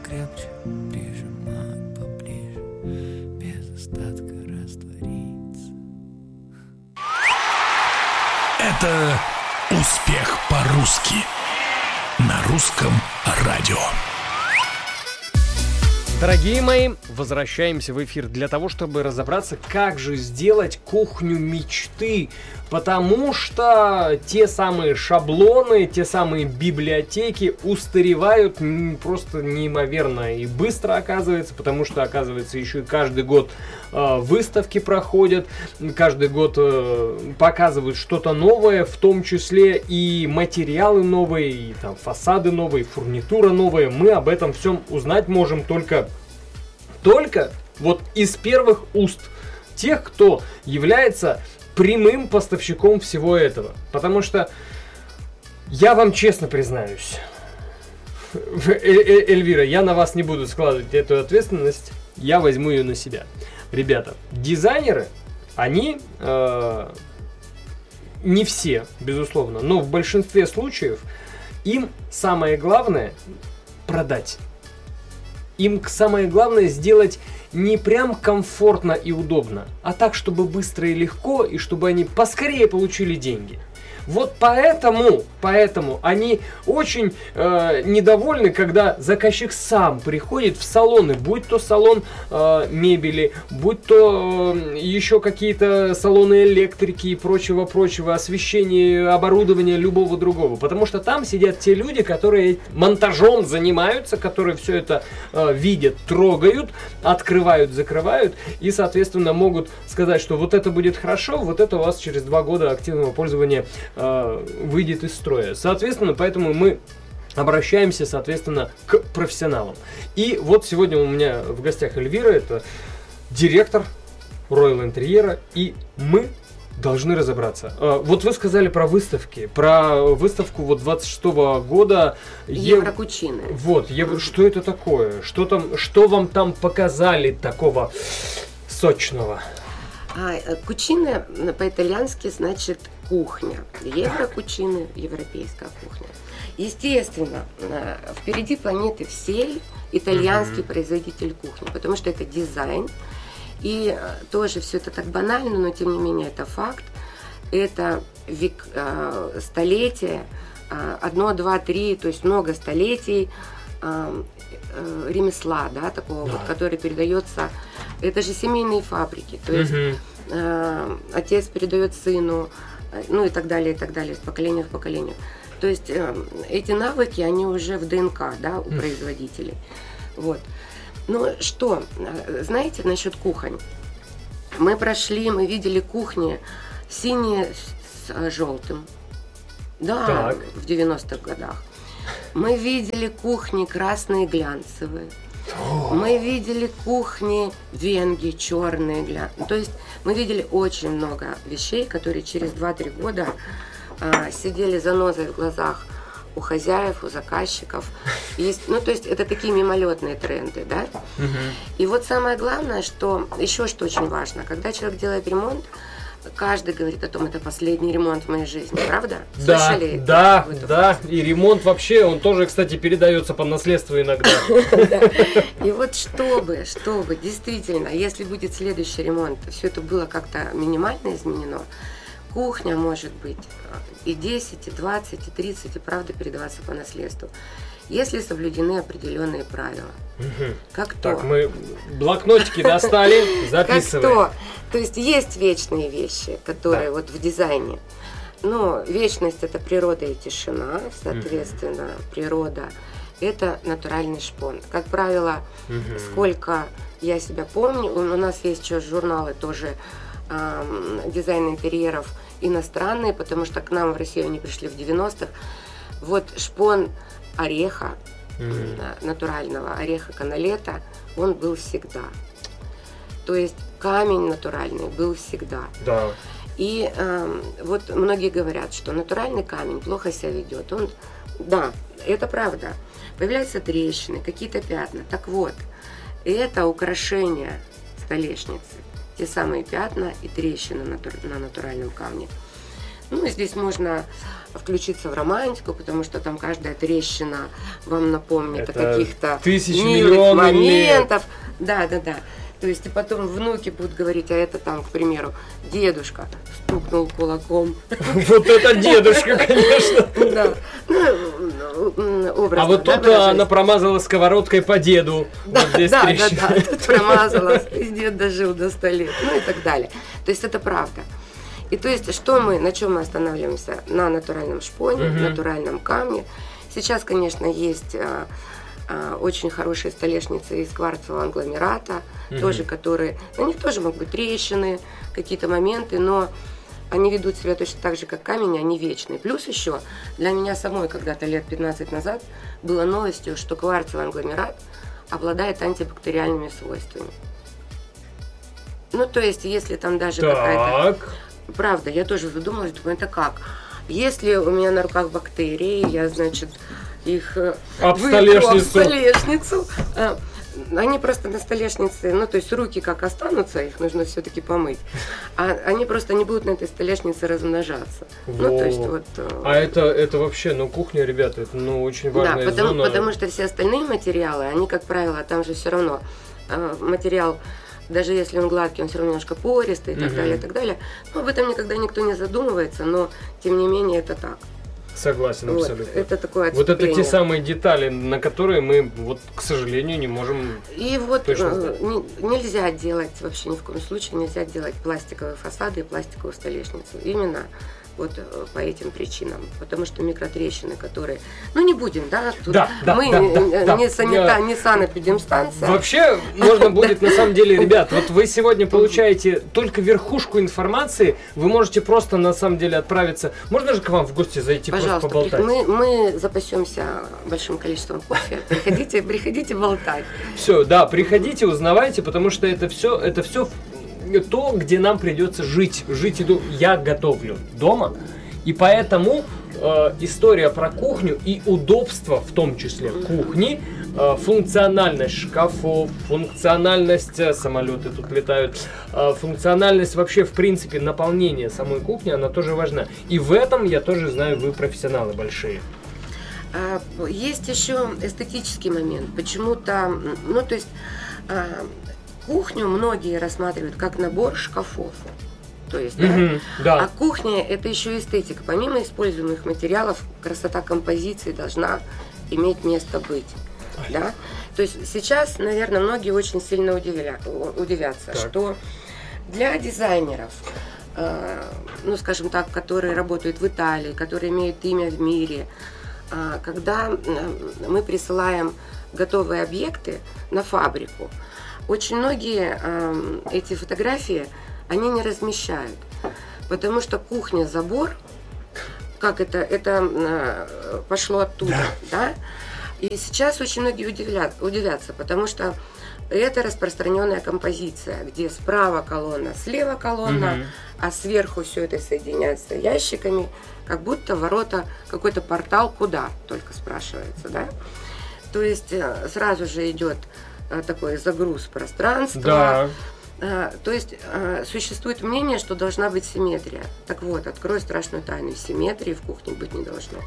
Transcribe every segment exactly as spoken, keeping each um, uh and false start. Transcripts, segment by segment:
покрепче прижимают поближе, без остатка раствориться. Это «Успех по-русски» на русском радио. Дорогие мои, возвращаемся в эфир для того, чтобы разобраться, как же сделать кухню мечты. Потому что те самые шаблоны, те самые библиотеки устаревают просто неимоверно и быстро, оказывается, потому что, оказывается, еще и каждый год э, выставки проходят, каждый год э, показывают что-то новое, в том числе и материалы новые, и там фасады новые, фурнитура новая. Мы об этом всем узнать можем только, только вот из первых уст тех, кто является прямым поставщиком всего этого. Потому что я вам честно признаюсь, Эльвира, я на вас не буду складывать эту ответственность, я возьму ее на себя. Ребята, дизайнеры, они э, не все, безусловно, но в большинстве случаев им самое главное продать. Им самое главное сделать не прям комфортно и удобно, а так, чтобы быстро и легко, и чтобы они поскорее получили деньги. Вот поэтому, поэтому они очень э, недовольны, когда заказчик сам приходит в салоны, будь то салон э, мебели, будь то э, еще какие-то салоны электрики и прочего-прочего, освещения, оборудования любого другого. Потому что там сидят те люди, которые монтажом занимаются, которые все это э, видят, трогают, открывают, закрывают и, соответственно, могут сказать, что вот это будет хорошо, вот это у вас через два года активного пользования выйдет из строя. Соответственно, поэтому мы обращаемся, соответственно, к профессионалам. И вот сегодня у меня в гостях Эльвира, это директор Royal Интерьера, и мы должны разобраться. Вот вы сказали про выставки, про выставку вот двадцать шестого года. Еврокучины. Вот, Евро... что это такое? Что там, что вам там показали такого сочного? А, кучины по-итальянски значит кухня. Еврокучины, европейская кухня. Естественно, впереди планеты всей итальянский mm-hmm. производитель кухни, потому что это дизайн. И тоже все это так банально, но тем не менее это факт. Это век, столетие, одно, два, три, то есть много столетий ремесла, да, такого, да. Вот, который передается. Это же семейные фабрики, то есть угу. э, отец передает сыну, ну и так далее, и так далее, с поколения в поколение. То есть э, эти навыки, они уже в ДНК, да, у производителей. Вот. Ну что, знаете, насчет кухонь? Мы прошли, мы видели кухни синие с желтым, да, так. В девяностых годах. Мы видели кухни красные глянцевые. Мы видели кухни венги черные, глянцевые. То есть мы видели очень много вещей, которые через два-три года а, сидели занозой в глазах у хозяев, у заказчиков. Есть, ну, то есть это такие мимолетные тренды, да? Угу. И вот самое главное, что еще что очень важно, когда человек делает ремонт, каждый говорит о том, это последний ремонт в моей жизни, правда? Да, Слышали да, это? да, и ремонт вообще, он тоже, кстати, передается по наследству иногда. И вот чтобы, чтобы действительно, если будет следующий ремонт, все это было как-то минимально изменено, кухня может быть и десять, и двадцать, и тридцать, и правда передаваться по наследству, если соблюдены определенные правила. Угу. Как то. Так, мы блокнотики достали, записываем. Как то. То есть есть вечные вещи, которые да. вот в дизайне. Но вечность – это природа и тишина, соответственно, угу. природа – это натуральный шпон. Как правило, угу. сколько я себя помню, у нас есть еще журналы тоже э, дизайн интерьеров иностранные, потому что к нам в Россию они пришли в девяностых. Вот шпон ореха, mm-hmm. натурального ореха каналета, он был всегда. То есть камень натуральный был всегда. Да. И э, вот многие говорят, что натуральный камень плохо себя ведет. Он, да, это правда. Появляются трещины, какие-то пятна. Так вот, это украшение столешницы. Те самые пятна и трещины на, на натуральном камне. Ну, и здесь можно включиться в романтику, потому что там каждая трещина вам напомнит Это о каких-то тысячи милых миллионов моментов. Да, да, да. То есть и потом внуки будут говорить, а это там, к примеру, дедушка стукнул кулаком. Вот это дедушка, конечно. Да. Ну, образно, А вот да, тут выражаясь. она промазала сковородкой по деду. Да, Вот здесь да, да, трещина. да, тут промазала, дед дожил до ста лет, ну и так далее. То есть это правда. И то есть что мы, на чем мы останавливаемся? На натуральном шпоне, Мгм. натуральном камне. Сейчас, конечно, есть а, а, очень хорошие столешницы из кварцевого англомерата, Мгм. тоже которые, на них тоже могут быть трещины, какие-то моменты, но они ведут себя точно так же, как камень, они вечные. Плюс еще для меня самой когда-то лет пятнадцать назад было новостью, что кварцевый англомерат обладает антибактериальными свойствами. Ну, то есть, если там даже какая-то... Так. Правда, я тоже задумалась, думаю, это как? Если у меня на руках бактерии, я, значит, их э, Об вытру столешницу. об столешницу, э, они просто на столешнице, ну, то есть руки как останутся, их нужно все-таки помыть, а они просто не будут на этой столешнице размножаться. Ну, то есть Во. вот... э, А это, это вообще, ну, кухня, ребята, это, ну, очень Да, важная потому, зона. потому что все остальные материалы, они, как правило, там же все равно э, материал, даже если он гладкий, он все равно немножко пористый и так Мгм. далее, и так далее. Но об этом никогда никто не задумывается, но тем не менее это так. Согласен Вот, абсолютно. это такое Вот это те отступление. самые детали, на которые мы, вот, к сожалению, не можем... И вот точно э, знать. не- нельзя делать, вообще ни в коем случае нельзя делать пластиковые фасады и пластиковую столешницу. Именно вот э, по этим причинам. Потому что микротрещины, которые... Ну не будем, да? Тут Да, да, мы да, э, да, да. не, санита, Я- не санэпидемстанция. Вообще, можно будет, на самом деле, ребят, вот вы сегодня получаете только верхушку информации, вы можете просто, на самом деле, отправиться... Можно же к вам в гости зайти, Пожалуйста, просто поболтать? мы, мы запасемся большим количеством кофе. Приходите, приходите болтать. Все, да, приходите, узнавайте, потому что это все, это все то, где нам придется жить. Жить иду. Я готовлю дома, и поэтому э, история про кухню и удобство, в том числе кухни, э, функциональность шкафов, функциональность, э, самолеты тут летают, э, функциональность вообще, в принципе, наполнения самой кухни, она тоже важна. И в этом, я тоже знаю, вы профессионалы большие. А, Есть еще эстетический момент. Почему-то, ну то есть а, кухню многие рассматривают как набор шкафов. То есть, да? Мгм, да. А кухня это еще эстетика. Помимо используемых материалов, красота композиции должна иметь место быть. Да? То есть сейчас, наверное, многие очень сильно удивля- удивятся, Так. что для дизайнеров, э, ну, скажем так, которые работают в Италии, которые имеют имя в мире, э, когда э, мы присылаем готовые объекты на фабрику, очень многие э, эти фотографии они не размещают, потому что кухня-забор, как это, это э, пошло оттуда, да? И сейчас очень многие удивлят, удивятся, потому что это распространенная композиция, где справа колонна, слева колонна, Мгм. а сверху все это соединяется ящиками, как будто ворота, какой-то портал куда, только спрашивается, да? То есть э, сразу же идет э, такой загруз пространства. Да. Э, То есть э, существует мнение, что должна быть симметрия. Так вот, открою страшную тайну: симметрии в кухне быть не должно.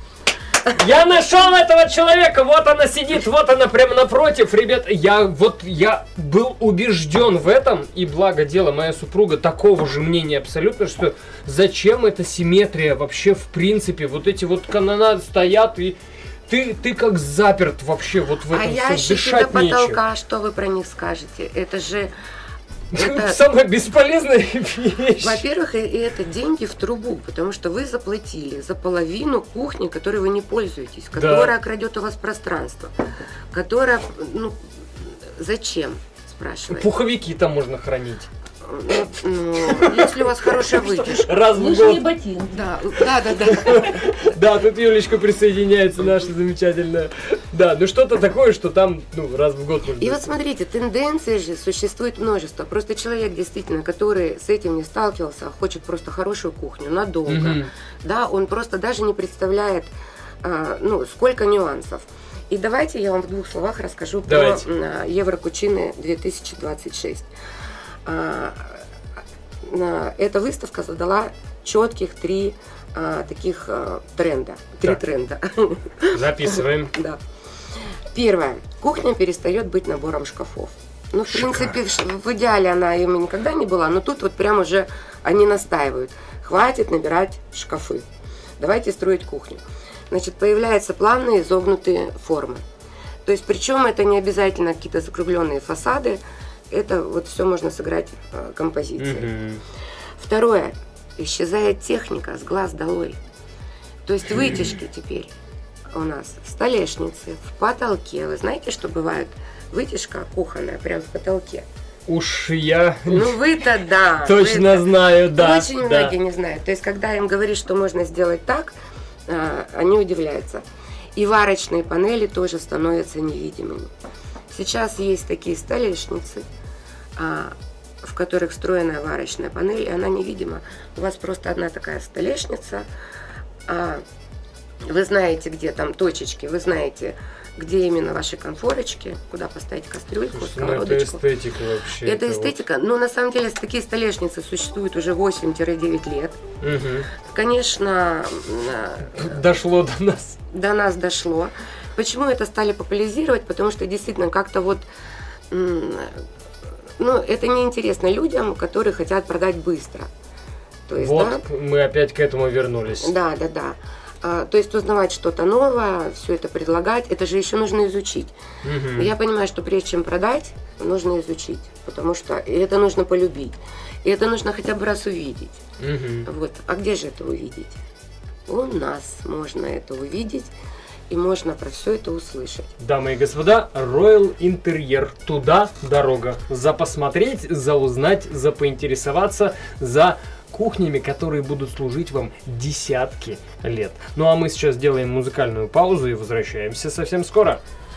Я нашел этого человека, вот она сидит, вот она прямо напротив, ребят, я вот, я был убежден в этом, и благо дело, моя супруга такого же мнения абсолютно, что зачем эта симметрия вообще в принципе, вот эти вот канонады стоят, и ты, ты как заперт вообще вот в А этом всем, ящики до дышать нечем. потолка, что вы про них скажете? Это же... это- Самая бесполезная вещь. Во-первых, и и это деньги в трубу, потому что вы заплатили за половину кухни, которой вы не пользуетесь, которая крадет у вас пространство, которая, ну, зачем, спрашиваете? Пуховики там можно хранить. Ну, ну, если у вас хорошая вытяжка. Раз в Лыжные год. ботинки. Да, да, да, да. Да, тут Юлечка присоединяется, наша замечательная. Да, ну что-то такое, что там, ну, раз в год можно. И вот смотрите, тенденций же существует множество. Просто человек, действительно, который с этим не сталкивался, а хочет просто хорошую кухню, надолго, Мгм. да, он просто даже не представляет, а, ну, сколько нюансов. И давайте я вам в двух словах расскажу Давайте. про а, Еврокучины две тысячи двадцать шесть. А, а, Эта выставка задала четких три а, таких а, тренда. Три Так. тренда. Записываем. Да. Первое. Кухня перестает быть набором шкафов. Ну, в принципе, в в идеале она им никогда не была, но тут вот прям уже они настаивают. Хватит набирать шкафы. Давайте строить кухню. Значит, появляются плавные изогнутые формы. То есть, причем это не обязательно какие-то закругленные фасады. Это вот все можно сыграть э, композицией. Мгм. Второе. Исчезает техника с глаз долой. То есть вытяжки теперь у нас в столешнице, в потолке. Вы знаете, что бывает? Вытяжка кухонная прям в потолке. Уж я Ну вы-то да. точно вы-то. знаю, да. Очень да. многие не знают. То есть, когда им говоришь, что можно сделать так, а, они удивляются. И варочные панели тоже становятся невидимыми. Сейчас есть такие столешницы, а, в которых встроенная варочная панель, и она невидима. У вас просто одна такая столешница, а вы знаете, где там точечки, вы знаете, где именно ваши конфорочки, куда поставить кастрюльку, Слушай, ну это сковородочку. эстетика вообще. Это вот. эстетика, но на самом деле такие столешницы существуют уже восемь-девять лет. Мгм. Конечно, Дошло до нас. до нас дошло. Почему это стали популяризировать? Потому что действительно как-то вот, м, ну, это неинтересно людям, которые хотят продать быстро. То есть, Вот да, мы опять к этому вернулись. да, да, да. А, то есть узнавать что-то новое, все это предлагать, это же еще нужно изучить. Мгм. Я понимаю, что прежде чем продать, нужно изучить, потому что и это нужно полюбить, и это нужно хотя бы раз увидеть. Мгм. Вот. А где же это увидеть? У нас можно это увидеть, и можно про все это услышать. Дамы и господа, Royal Интерьер. Туда дорога. За посмотреть, за узнать, за поинтересоваться, за кухнями, которые будут служить вам десятки лет. Ну а мы сейчас делаем музыкальную паузу и возвращаемся совсем скоро.